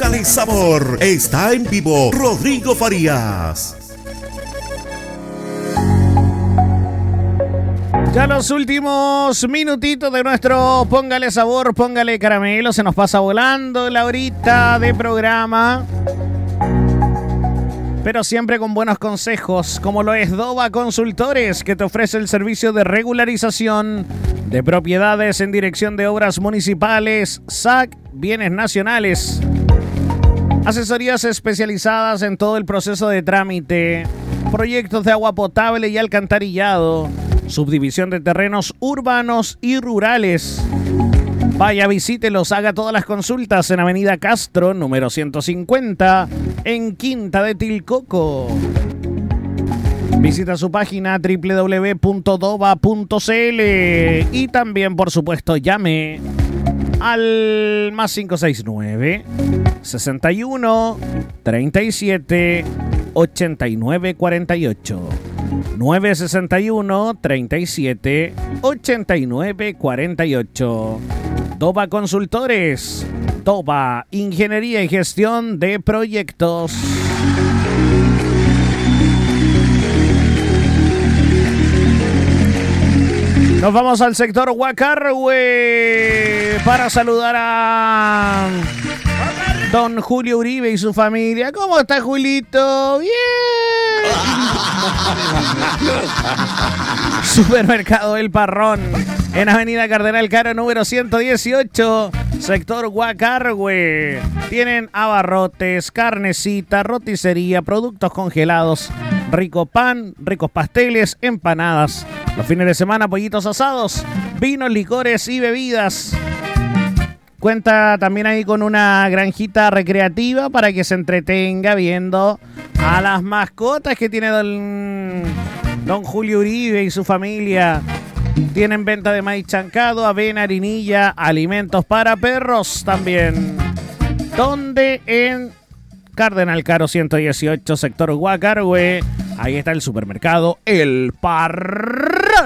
Póngale sabor. Está en vivo Rodrigo Farías. Ya los últimos minutitos de nuestro Póngale Sabor, Póngale Caramelo. Se nos pasa volando la horita de programa, pero siempre con buenos consejos, como lo es Doba Consultores, que te ofrece el servicio de regularización de propiedades en dirección de obras municipales, SAC, bienes nacionales. Asesorías especializadas en todo el proceso de trámite, proyectos de agua potable y alcantarillado, subdivisión de terrenos urbanos y rurales. Vaya, visítelos, haga todas las consultas en Avenida Castro, número 150, en Quinta de Tilcoco. Visita su página www.doba.cl y también, por supuesto, llame al más 569 61 37 89 48. 961 37 89 48. Doba Consultores. Doba Ingeniería y Gestión de Proyectos. Nos vamos al sector Huacarhue para saludar a don Julio Uribe y su familia. ¿Cómo está, Julito? ¡Bien! Supermercado El Parrón, en Avenida Cardenal Caro, número 118, sector Huacarhue. Tienen abarrotes, carnecita, roticería, productos congelados, rico pan, ricos pasteles, empanadas. Los fines de semana, pollitos asados, vinos, licores y bebidas. Cuenta también ahí con una granjita recreativa para que se entretenga viendo a las mascotas que tiene don Julio Uribe y su familia. Tienen venta de maíz chancado, avena, harinilla, alimentos para perros también. Donde en Cardenal Caro 118, sector Huacarhue. Ahí está el supermercado El Parrón.